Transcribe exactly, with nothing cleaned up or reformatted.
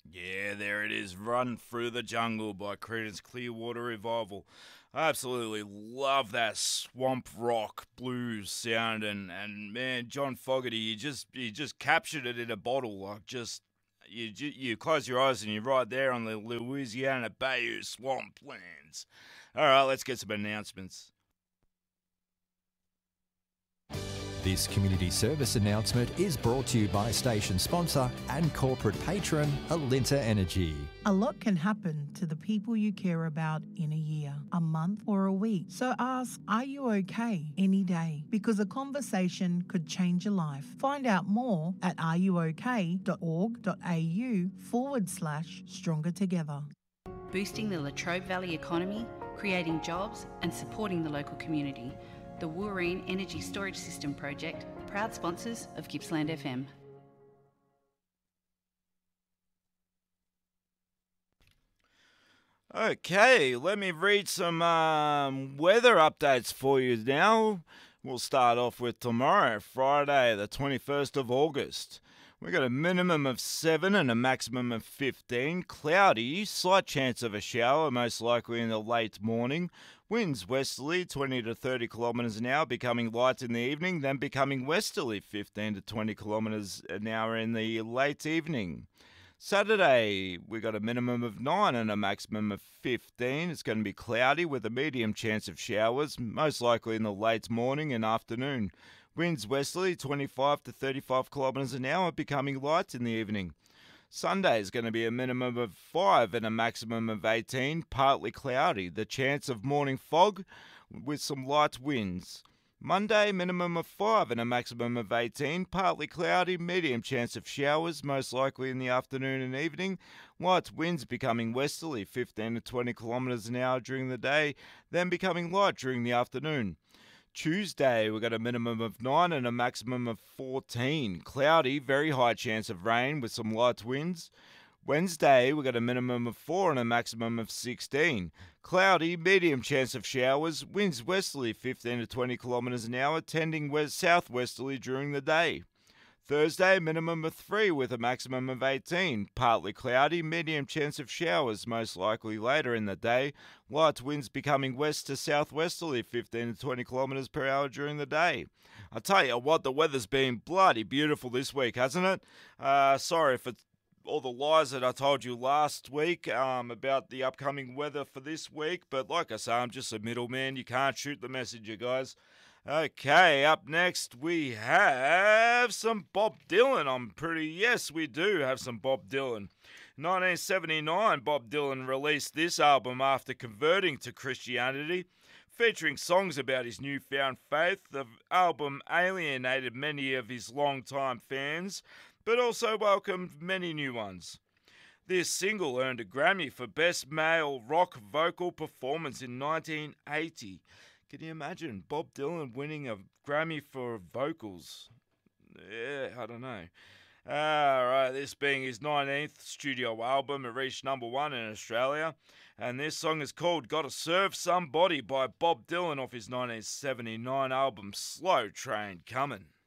Yeah, there it is. Run Through the Jungle by Creedence Clearwater Revival. I absolutely love that swamp rock blues sound, and, and man, John Fogerty, you just you just captured it in a bottle. Like just you ju- you close your eyes and you're right there on the Louisiana Bayou swamp lands. All right, let's get some announcements. This community service announcement is brought to you by station sponsor and corporate patron Alinta Energy. A lot can happen to the people you care about in a year, a month, or a week. So ask, are you okay any day? Because a conversation could change your life. Find out more at areyouok.org.au forward slash stronger together. Boosting the Latrobe Valley economy, creating jobs and supporting the local community. The Wooreen Energy Storage System Project, proud sponsors of Gippsland F M. Okay, let me read some um, weather updates for you now. We'll start off with tomorrow, Friday, the twenty-first of August. We've got a minimum of seven and a maximum of fifteen. Cloudy, slight chance of a shower, most likely in the late morning. Winds westerly, twenty to thirty kilometres an hour, becoming light in the evening, then becoming westerly, fifteen to twenty kilometres an hour in the late evening. Saturday, we got a minimum of nine and a maximum of fifteen. It's going to be cloudy with a medium chance of showers, most likely in the late morning and afternoon. Winds westerly, twenty-five to thirty-five kilometres an hour, becoming light in the evening. Sunday is going to be a minimum of five and a maximum of eighteen, partly cloudy. The chance of morning fog with some light winds. Monday, minimum of five and a maximum of eighteen, partly cloudy, medium chance of showers, most likely in the afternoon and evening. Light winds becoming westerly, fifteen to twenty kilometres an hour during the day, then becoming light during the afternoon. Tuesday, we've got a minimum of nine and a maximum of fourteen. Cloudy, very high chance of rain with some light winds. Wednesday, we've got a minimum of four and a maximum of sixteen. Cloudy, medium chance of showers, winds westerly fifteen to twenty kilometres an hour, tending west southwesterly during the day. Thursday, minimum of three with a maximum of eighteen. Partly cloudy, medium chance of showers, most likely later in the day. Light winds becoming west to southwesterly, fifteen to twenty kilometres per hour during the day. I tell you what, the weather's been bloody beautiful this week, hasn't it? Uh, sorry for all the lies that I told you last week um, about the upcoming weather for this week, but like I say, I'm just a middleman. You can't shoot the messenger, guys. Okay, up next we have some Bob Dylan. I'm pretty, yes, we do have some Bob Dylan. nineteen seventy-nine, Bob Dylan released this album after converting to Christianity, featuring songs about his newfound faith. The album alienated many of his longtime fans, but also welcomed many new ones. This single earned a Grammy for Best Male Rock Vocal Performance in nineteen eighty. Can you imagine Bob Dylan winning a Grammy for vocals? Yeah, I don't know. Alright, this being his nineteenth studio album, it reached number one in Australia. And this song is called Gotta Serve Somebody by Bob Dylan off his nineteen seventy-nine album Slow Train Comin'.